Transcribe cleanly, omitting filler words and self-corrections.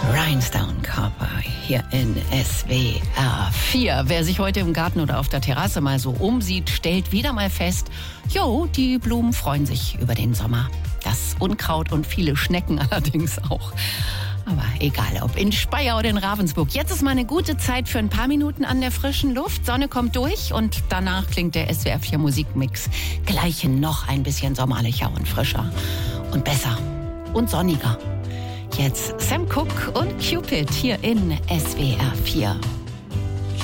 Rhinestone Copper hier in SWR 4. Wer sich heute im Garten oder auf der Terrasse mal so umsieht, stellt wieder mal fest, die Blumen freuen sich über den Sommer. Das Unkraut und viele Schnecken allerdings auch. Aber egal, ob in Speyer oder in Ravensburg. Jetzt ist mal eine gute Zeit für ein paar Minuten an der frischen Luft. Sonne kommt durch und danach klingt der SWR 4 Musikmix gleich noch ein bisschen sommerlicher und frischer und besser und sonniger. Jetzt Sam Cooke und Cupid hier in SWR 4.